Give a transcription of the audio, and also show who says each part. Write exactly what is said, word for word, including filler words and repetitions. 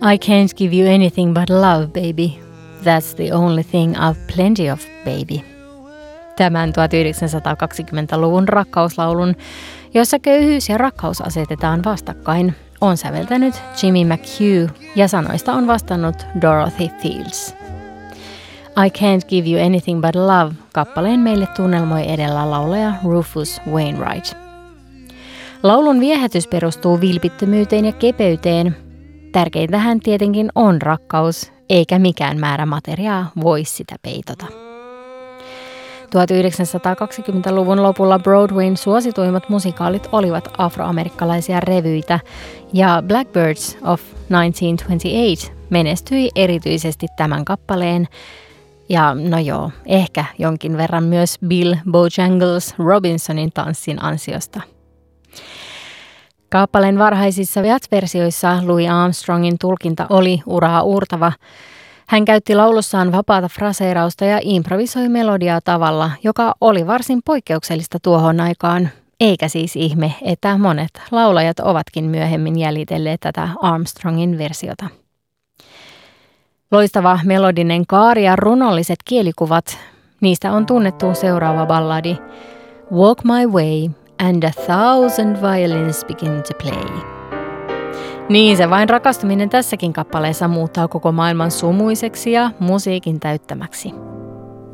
Speaker 1: I can't give you anything but love, baby. That's the only thing I've plenty of, baby. Tämän tuhatyhdeksänsataakaksikymmentäluvun rakkauslaulun, jossa köyhyys ja rakkaus asetetaan vastakkain, on säveltänyt Jimmy McHugh ja sanoista on vastannut Dorothy Fields. I Can't Give You Anything But Love -kappaleen meille tunnelmoi edellä laulaja Rufus Wainwright. Laulun viehätys perustuu vilpittömyyteen ja kepeyteen. Tärkeintähän tietenkin on rakkaus, eikä mikään määrä materiaa voi sitä peitota. tuhatyhdeksänsataakaksikymmentäluvun lopulla Broadwayn suosituimmat musikaalit olivat afroamerikkalaisia revyitä, ja Blackbirds of tuhatyhdeksänsataakaksikymmentäkahdeksan menestyi erityisesti tämän kappaleen, ja no joo, ehkä jonkin verran myös Bill Bojangles Robinsonin tanssin ansiosta. Kappaleen varhaisissa jazz-versioissa Louis Armstrongin tulkinta oli uraa uurtava. Hän käytti laulussaan vapaata fraseerausta ja improvisoi melodiaa tavalla, joka oli varsin poikkeuksellista tuohon aikaan, eikä siis ihme, että monet laulajat ovatkin myöhemmin jäljitelleet tätä Armstrongin versiota. Loistava melodinen kaari ja runolliset kielikuvat, niistä on tunnettu seuraava balladi Walk My Way and a thousand violins begin to play. Niin se vain rakastuminen tässäkin kappaleessa muuttaa koko maailman sumuiseksi ja musiikin täyttämäksi.